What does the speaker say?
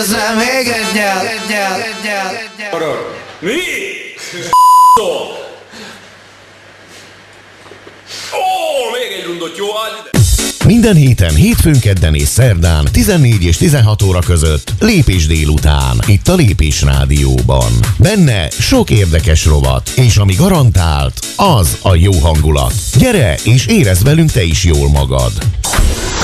Még egyel. Mi? Ó, még egy rundot, jó? Minden héten, hétfőn, kedden és szerdán 14 és 16 óra között Lépés délután, itt a Lépés Rádióban. Benne sok érdekes rovat, és ami garantált, az a jó hangulat. Gyere és érezd velünk te is jól magad!